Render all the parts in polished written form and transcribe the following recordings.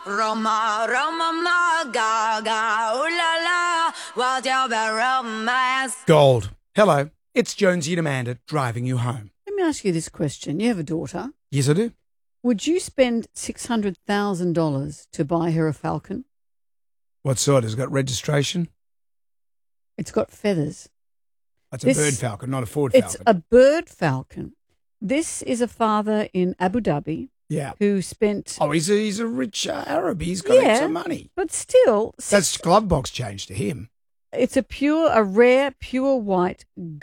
Roma, Roma, ma, ga, ooh la la, what's your romance? Gold. Hello, it's Jonesy and Amanda driving you home. Let me ask you this question. You have a daughter. Yes, I do. Would you spend $600,000 to buy her a falcon? What sort? Has it got registration? It's got feathers. That's a bird falcon, not a Ford falcon. It's a bird falcon. This is a father in Abu Dhabi who spent... Oh, he's a rich Arab. He's got heaps of money. But still... That's glove box change to him. It's a rare, pure white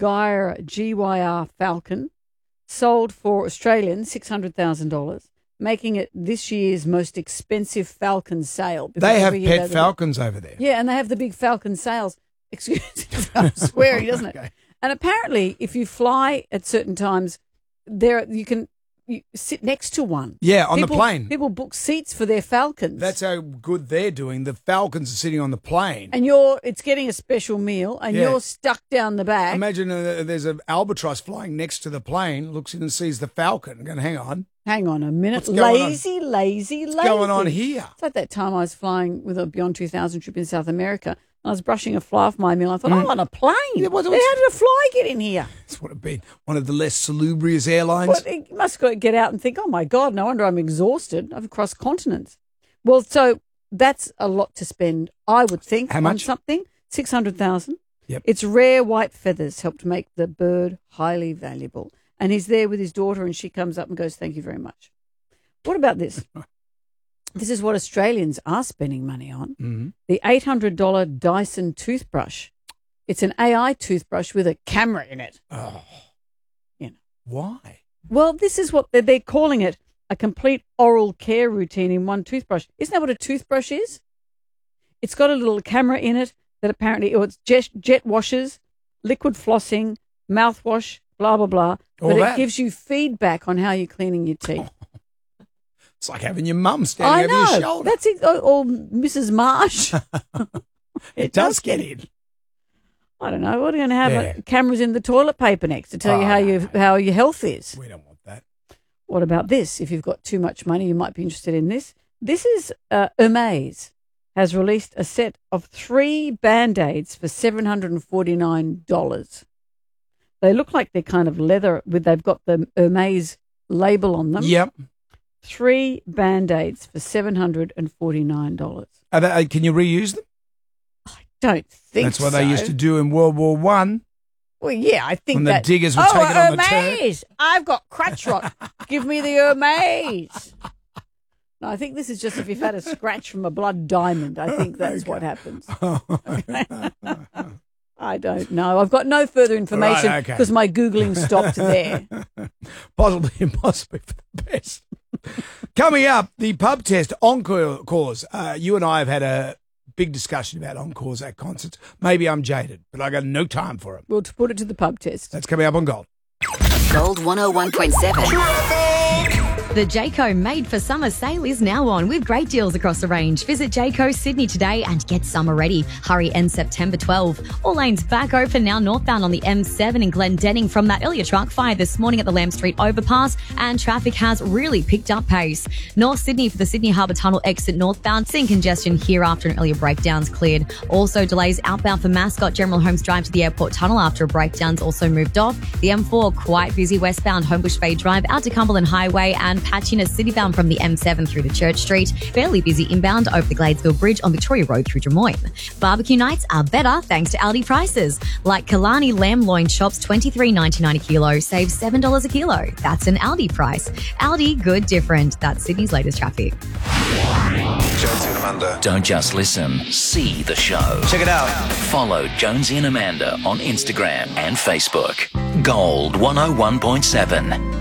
GYR falcon sold for Australian $600,000, making it this year's most expensive falcon sale. They have pet falcons over there. Yeah, and they have the big falcon sales. Excuse me, I'm swearing, doesn't it? And apparently, if you fly at certain times, you sit next to one. Yeah, on the plane. People book seats for their falcons. That's how good they're doing. The falcons are sitting on the plane. And it's getting a special meal, and you're stuck down the back. Imagine there's an albatross flying next to the plane, looks in and sees the falcon. Going, hang on a minute. What's lazy. What's going on here? It's like that time I was flying with a Beyond 2000 trip in South America. I was brushing a fly off my meal. I thought, I'm on a plane. Yeah, how did a fly get in here? This would have been one of the less salubrious airlines. Well, you must get out and think, oh, my God, no wonder I'm exhausted. I've crossed continents. Well, so that's a lot to spend, I would think, how much? On something. $600,000. Yep. Its rare white feathers helped make the bird highly valuable. And he's there with his daughter, and she comes up and goes, thank you very much. What about this? This is what Australians are spending money on. Mm-hmm. The $800 Dyson toothbrush. It's an AI toothbrush with a camera in it. Oh. Why? Well, this is what they're calling it, a complete oral care routine in one toothbrush. Isn't that what a toothbrush is? It's got a little camera in it that apparently, it's jet washers, liquid flossing, mouthwash, blah, blah, blah. But it gives you feedback on how you're cleaning your teeth. It's like having your mum standing over your shoulder. That's it. Or Mrs. Marsh. it does get in. I don't know. What are you going to have? Cameras in the toilet paper next to tell you how your health is. We don't want that. What about this? If you've got too much money, you might be interested in this. This is Hermes has released a set of 3 Band-Aids for $749. They look like they're kind of leather. They've got the Hermes label on them. Yep. 3 Band-Aids for $749. Can you reuse them? I don't think That's what they used to do in World War One. Well, yeah, I think when that... the diggers would take it on the turf. Hermes! I've got crotch rot. Give me the Hermes. No, I think this is just if you've had a scratch from a blood diamond. I think that's what happens. I don't know. I've got no further information because my Googling stopped there. Possibly impossibly for the best. Coming up, the pub test encores. You and I have had a big discussion about encores at concerts. Maybe I'm jaded, but I got no time for it. We'll put it to the pub test. That's coming up on Gold. Gold 101.7. The Jayco Made for Summer sale is now on with great deals across the range. Visit Jayco Sydney today and get summer ready. Hurry ends September 12. All lanes back open now northbound on the M7 in Glendenning from that earlier truck fire this morning at the Lamb Street overpass, and traffic has really picked up pace. North Sydney for the Sydney Harbour Tunnel exit northbound, seeing congestion here after an earlier breakdown's cleared. Also delays outbound for Mascot General Holmes Drive to the Airport Tunnel after a breakdown's also moved off. The M4 quite busy westbound Homebush Bay Drive out to Cumberland Highway, and patchiness citybound from the M7 through to Church Street. Fairly busy inbound over the Gladesville Bridge on Victoria Road through Drummoyne. Barbecue nights are better thanks to Aldi prices. Like Kalani lamb loin chops, $23.99 a kilo, save $7 a kilo. That's an Aldi price. Aldi, good different. That's Sydney's latest traffic. Jonesy and Amanda. Don't just listen, see the show. Check it out. Follow Jonesy and Amanda on Instagram and Facebook. Gold 101.7.